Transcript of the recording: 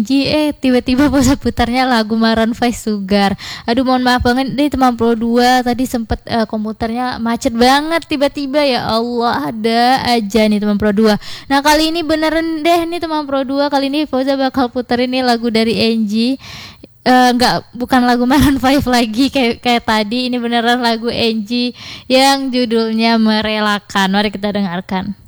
Tiba-tiba pas putarnya lagu Maroon 5 Sugar. Aduh mohon maaf banget nih teman Pro 2, tadi sempet komputernya macet banget tiba-tiba, ya Allah ada aja nih teman Pro 2. Nah kali ini beneran deh nih teman Pro 2, kali ini Fauza bakal puterin nih lagu dari Angie. Bukan lagu Maroon 5 lagi kayak tadi, ini beneran lagu Angie yang judulnya Merelakan. Mari kita dengarkan.